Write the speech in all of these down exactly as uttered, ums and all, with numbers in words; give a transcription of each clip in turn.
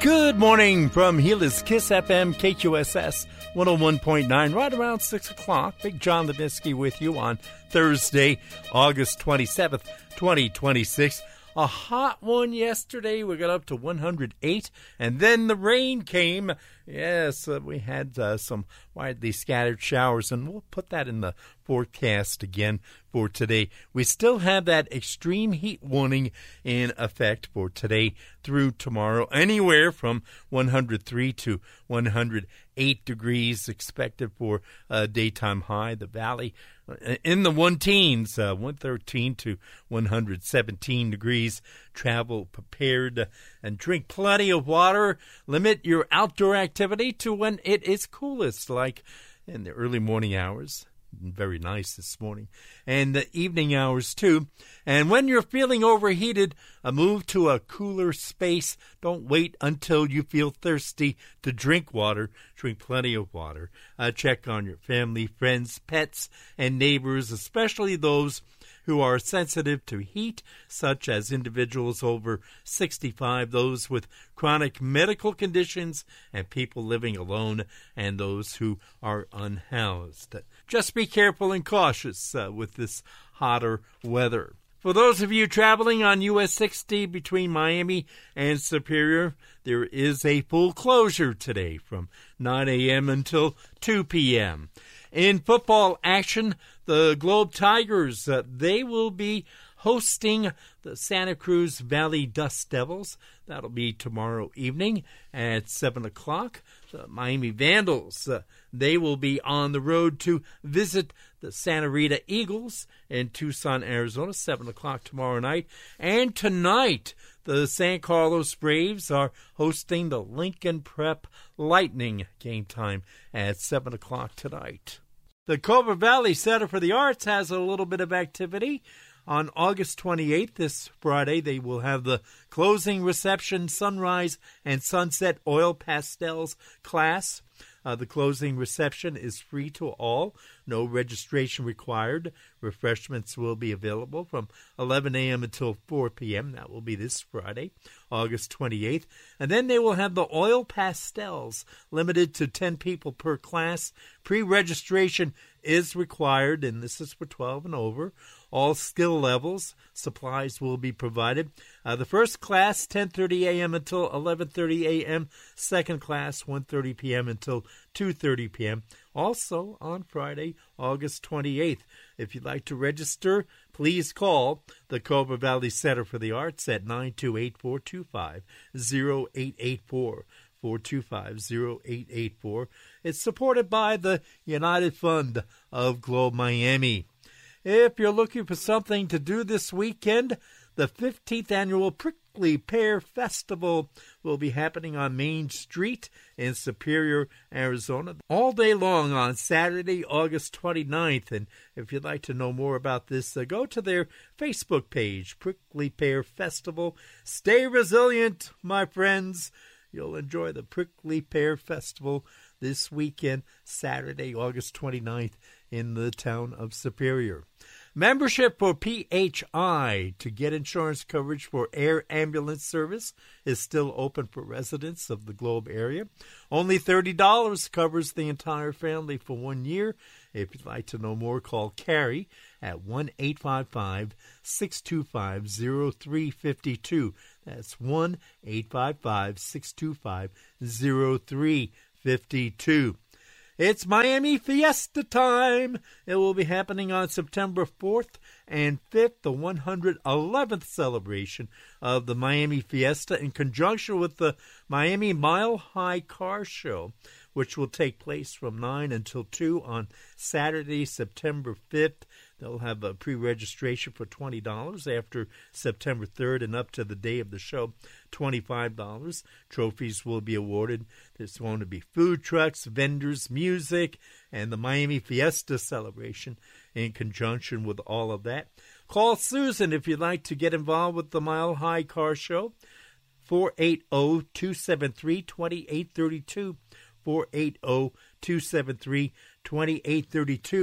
Good morning from Gila Kiss F M, K Q S S one oh one point nine, right around six o'clock. Big John Levinsky with you on Thursday, August twenty-seventh, twenty twenty-six. A hot one yesterday. We got up to one hundred eight, and then the rain came. Yes, uh, we had uh, some widely scattered showers, and we'll put that in the forecast again for today. We still have that extreme heat warning in effect for today through tomorrow. Anywhere from one hundred three to one hundred eight degrees expected for a daytime high. The valley in the one teens, uh, one thirteen to one hundred seventeen degrees. Travel prepared and drink plenty of water. Limit your outdoor activity to when it is coolest, like in the early morning hours. Very nice this morning. And the evening hours, too. And when you're feeling overheated, a move to a cooler space. Don't wait until you feel thirsty to drink water. Drink plenty of water. Uh, check on your family, friends, pets, and neighbors, especially those who are sensitive to heat, such as individuals over sixty-five, those with chronic medical conditions, and people living alone, and those who are unhoused. Just be careful and cautious uh, with this hotter weather. For those of you traveling on U S sixty between Miami and Superior, there is a full closure today from nine a.m. until two p.m. In football action, the Globe Tigers, uh, they will be hosting the Santa Cruz Valley Dust Devils. That'll be tomorrow evening at seven o'clock. The Miami Vandals, uh, they will be on the road to visit the Santa Rita Eagles in Tucson, Arizona, seven o'clock tomorrow night. And tonight, the San Carlos Braves are hosting the Lincoln Prep Lightning. Game time at seven o'clock tonight. The Cobra Valley Center for the Arts has a little bit of activity. On August twenty-eighth, this Friday, they will have the closing reception, sunrise, and sunset oil pastels class. Uh, the closing reception is free to all. No registration required. Refreshments will be available from eleven a.m. until four p.m. That will be this Friday, August twenty-eighth. And then they will have the oil pastels, limited to ten people per class. Pre-registration is required, and this is for twelve and over. All skill levels, supplies will be provided. Uh, the first class, ten thirty a.m. until eleven thirty a.m. Second class, one thirty p.m. until two thirty p.m. Also on Friday, August twenty-eighth. If you'd like to register, please call the Cobra Valley Center for the Arts at nine two eight, four two five, zero eight eight four. four two five, zero eight eight four. It's supported by the United Fund of Globe Miami. If you're looking for something to do this weekend, the fifteenth Annual Prickly Pear Festival will be happening on Main Street in Superior, Arizona, all day long on Saturday, August twenty-ninth. And if you'd like to know more about this, uh, go to their Facebook page, Prickly Pear Festival. Stay resilient, my friends. You'll enjoy the Prickly Pear Festival this weekend, Saturday, August twenty-ninth, in the town of Superior. Membership for P H I to get insurance coverage for air ambulance service is still open for residents of the Globe area. Only thirty dollars covers the entire family for one year. If you'd like to know more, call Carrie at one eight five five, six two five, zero three five two. That's one eight five five, six two five, zero three five two. It's Miami Fiesta time. It will be happening on September fourth and fifth, the one hundred eleventh celebration of the Miami Fiesta in conjunction with the Miami Mile High Car Show, which will take place from nine until two on Saturday, September fifth. They'll have a pre-registration for twenty dollars after September third and up to the day of the show, twenty-five dollars. Trophies will be awarded. There's going to be food trucks, vendors, music, and the Miami Fiesta celebration in conjunction with all of that. Call Susan if you'd like to get involved with the Mile High Car Show, four eight zero, two seven three, two eight three two, four eight zero, two seven three, two eight three two.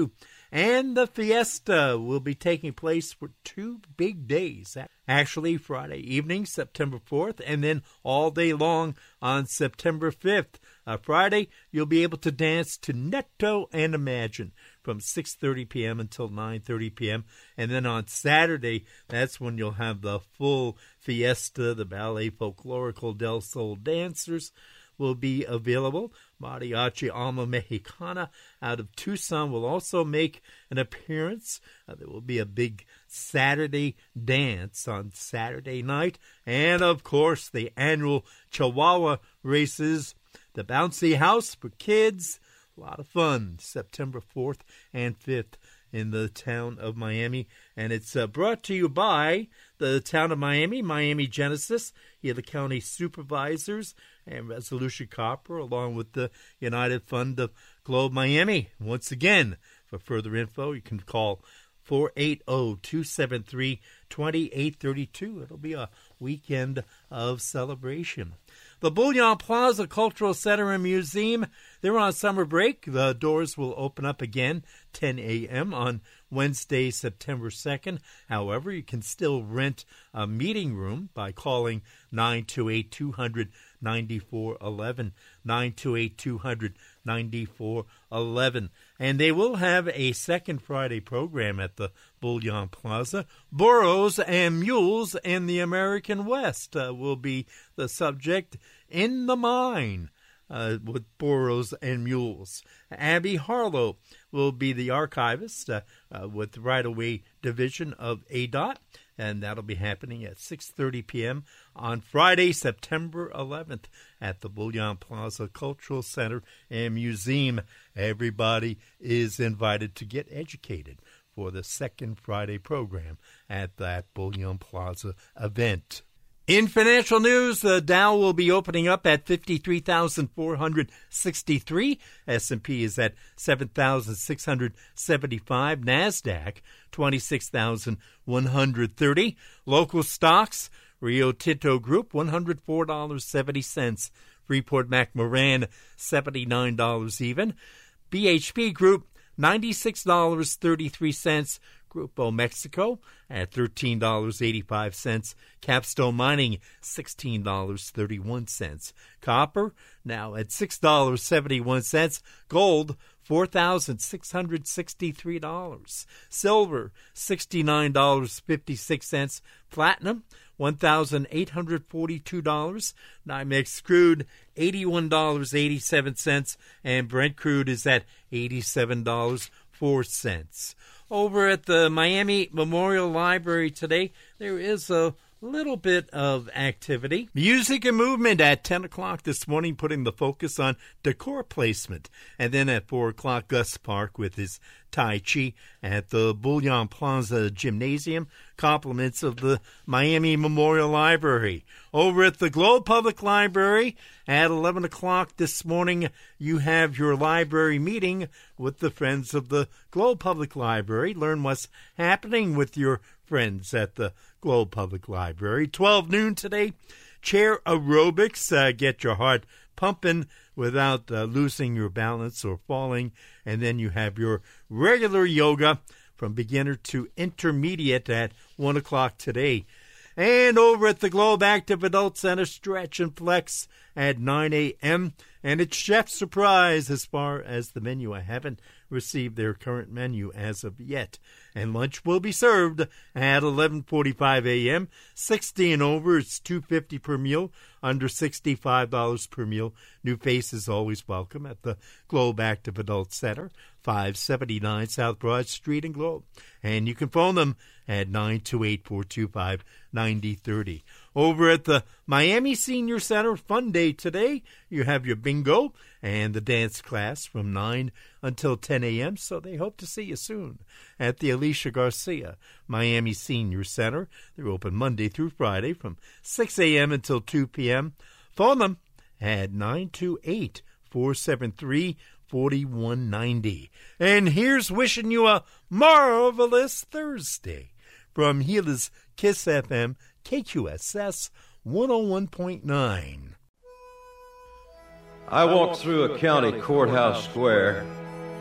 And the fiesta will be taking place for two big days. Actually, Friday evening, September fourth, and then all day long on September fifth. Uh, Friday, you'll be able to dance to Netto and Imagine from six thirty p.m. until nine thirty p.m. And then on Saturday, that's when you'll have the full fiesta. The Ballet Folklorico del Sol dancers will be available. Mariachi Alma Mexicana out of Tucson will also make an appearance. Uh, there will be a big Saturday dance on Saturday night. And, of course, the annual Chihuahua races, the Bouncy House for kids. A lot of fun, September fourth and fifth in the town of Miami. And it's uh, brought to you by the town of Miami, Miami Genesis, here the county supervisors, and Resolution Copper, along with the United Fund of Globe Miami. Once again, for further info, you can call four eight zero, two seven three, two eight three two. It'll be a weekend of celebration. The Bouillon Plaza Cultural Center and Museum, they're on summer break. The doors will open up again ten a.m. on Wednesday, September second. However, you can still rent a meeting room by calling nine two eight, two hundred, ninety-four eleven, nine two eight, two hundred, ninety-four eleven. And they will have a second Friday program at the Bouillon Plaza. Burros and Mules in the American West uh, will be the subject. In the Mine uh, with Burros and Mules. Abby Harlow will be the archivist uh, uh, with the Right-of-Way Division of A D O T, and that'll be happening at six thirty p.m. on Friday, September eleventh at the Bouillon Plaza Cultural Center and Museum. Everybody is invited to get educated for the second Friday program at that Bouillon Plaza event. In financial news, the Dow will be opening up at fifty-three thousand four hundred sixty-three. S and P is at seven thousand six hundred seventy-five. NASDAQ, twenty-six thousand one hundred thirty. Local stocks, Rio Tinto Group, one hundred four dollars and seventy cents. Freeport-McMoRan, seventy-nine dollars even. B H P Group, ninety-six dollars and thirty-three cents. Grupo Mexico at thirteen dollars and eighty-five cents. Capstone Mining, sixteen dollars and thirty-one cents. Copper, now at six dollars and seventy-one cents. Gold, four thousand six hundred sixty-three dollars. Silver, sixty-nine dollars and fifty-six cents. Platinum, one thousand eight hundred forty-two dollars. NYMEX crude, eighty-one dollars and eighty-seven cents. And Brent crude is at eighty-seven dollars and four cents. Over at the Miami Memorial Library today, there is a little bit of activity. Music and movement at ten o'clock this morning, putting the focus on decor placement. And then at four o'clock, Gus Park with his Tai Chi at the Bouillon Plaza Gymnasium. Compliments of the Miami Memorial Library. Over at the Globe Public Library at eleven o'clock this morning, you have your library meeting with the Friends of the Globe Public Library. Learn what's happening with your friends at the Globe Public Library. twelve noon today, chair aerobics. Uh, get your heart pumping without uh, losing your balance or falling. And then you have your regular yoga from beginner to intermediate at one o'clock today. And over at the Globe Active Adult Center, stretch and flex at nine a.m. And it's Chef Surprise as far as the menu. I haven't received their current menu as of yet. And lunch will be served at eleven forty-five a.m. sixty and over, it's two dollars and fifty cents per meal. Under sixty-five dollars per meal. New faces always welcome at the Globe Active Adult Center, five seventy-nine South Broad Street in Globe. And you can phone them at nine two eight, four two five, nine zero three zero. Over at the Miami Senior Center, fun day today. You have your bingo and the dance class from nine until ten a.m., so they hope to see you soon at the Alicia Garcia Miami Senior Center. They're open Monday through Friday from six a.m. until two p.m. Phone them at nine two eight, four seven three, four one nine zero. And here's wishing you a marvelous Thursday from Gila's Kiss F M, K Q S S one oh one point nine. I walked through a county courthouse square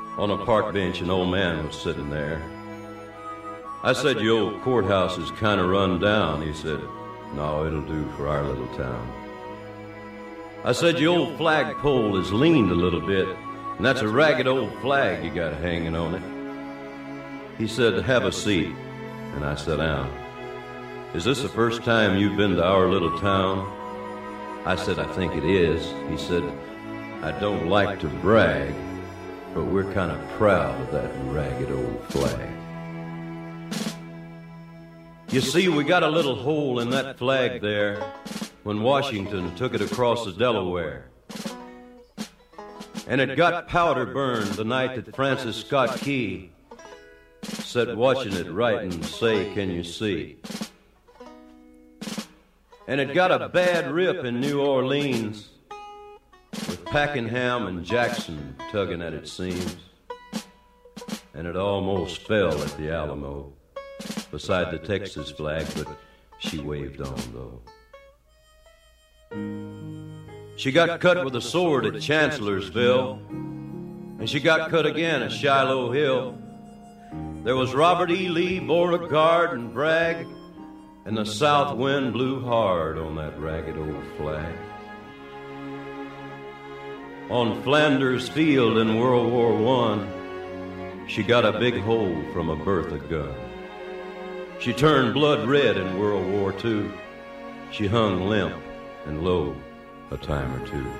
On a park bench, an old man was sitting there. I said, "Your old courthouse is kind of run down." He said, "No, it'll do for our little town." I said, "Your old flagpole is leaned a little bit, and that's a ragged old flag you got hanging on it." He said, "Have a seat," and I sat down. "Is this the first time you've been to our little town?" I said, "I think it is." He said, "I don't like to brag, but we're kind of proud of that ragged old flag." You see, we got a little hole in that flag there when Washington took it across the Delaware. And it got powder burned the night that Francis Scott Key sat watching it write and say, "Can you see?" And it got a bad rip in New Orleans with Pakenham and Jackson tugging at its seams. And it almost fell at the Alamo beside the Texas flag, but she waved on, though. She got cut with a sword at Chancellorsville, and she got cut again at Shiloh Hill. There was Robert E. Lee, Beauregard, and Bragg, and the south wind blew hard on that ragged old flag. On Flanders Field in World War One, she got a big hole from a Bertha gun. She turned blood red in World War Two. She hung limp and low a time or two.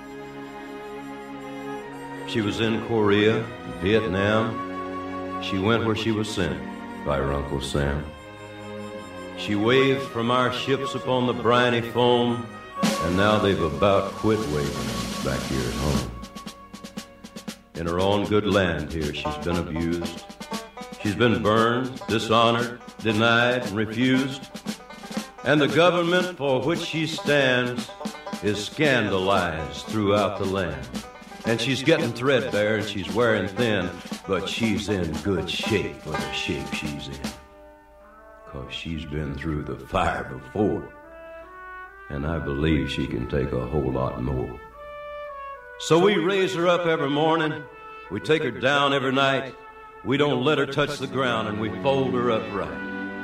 She was in Korea, Vietnam. She went where she was sent by her Uncle Sam. She waved from our ships upon the briny foam, and now they've about quit waving back here at home. In her own good land here, she's been abused. She's been burned, dishonored, denied, and refused. And the government for which she stands is scandalized throughout the land. And she's getting threadbare and she's wearing thin, but she's in good shape for the shape she's in. 'Cause she's been through the fire before. And I believe she can take a whole lot more. So we raise her up every morning. We take her down every night. We don't let her touch the ground, and we fold her upright.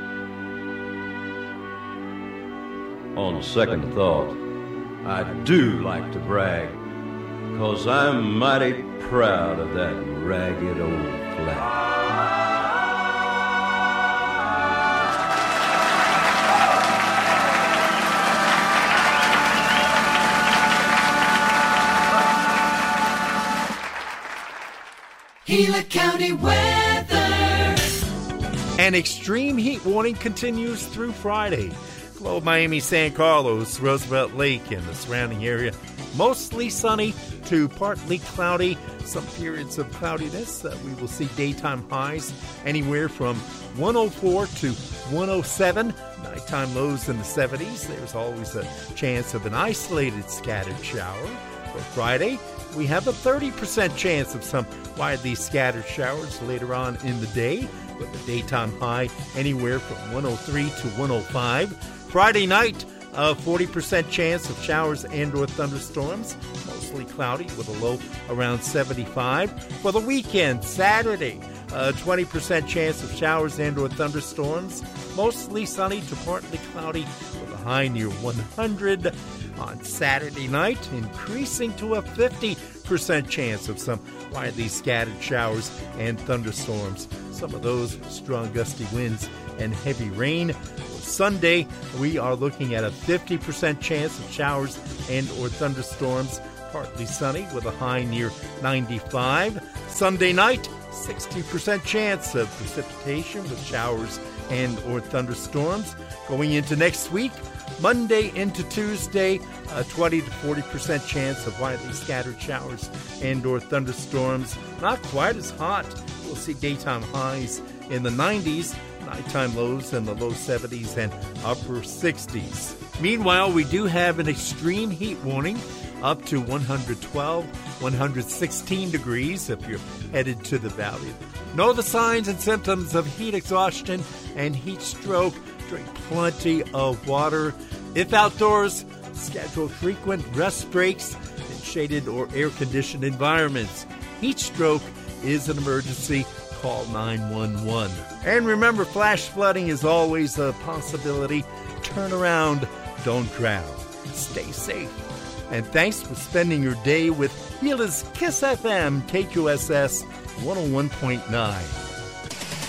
On second thought, I do like to brag, 'cause I'm mighty proud of that ragged old flag. Gila County weather. An extreme heat warning continues through Friday. Below Miami, San Carlos, Roosevelt Lake, and the surrounding area, mostly sunny to partly cloudy. Some periods of cloudiness. Uh, we will see daytime highs anywhere from one oh four to one oh seven. Nighttime lows in the seventies. There's always a chance of an isolated scattered shower. For Friday, we have a thirty percent chance of some widely scattered showers later on in the day, with a daytime high anywhere from one oh three to one oh five. Friday night, a forty percent chance of showers and or thunderstorms, mostly cloudy with a low around seventy-five. For the weekend, Saturday, a twenty percent chance of showers and or thunderstorms, mostly sunny to partly cloudy with a high near one hundred. On Saturday night, increasing to a fifty percent chance of some widely scattered showers and thunderstorms. Some of those strong gusty winds and heavy rain. Sunday, we are looking at a fifty percent chance of showers and or thunderstorms, partly sunny with a high near ninety-five. Sunday night, sixty percent chance of precipitation with showers and or thunderstorms. Going into next week, Monday into Tuesday, a twenty to forty percent chance of widely scattered showers and or thunderstorms. Not quite as hot. We'll see daytime highs in the nineties, nighttime lows in the low seventies and upper sixties. Meanwhile, we do have an extreme heat warning up to one hundred twelve, one hundred sixteen degrees if you're headed to the valley. Know the signs and symptoms of heat exhaustion and heat stroke. Drink plenty of water. If outdoors, schedule frequent rest breaks in shaded or air-conditioned environments. Heat stroke is an emergency, call nine one one. And remember, flash flooding is always a possibility. Turn around, don't drown. Stay safe. And thanks for spending your day with Gila's Kiss F M K Q S S one oh one point nine.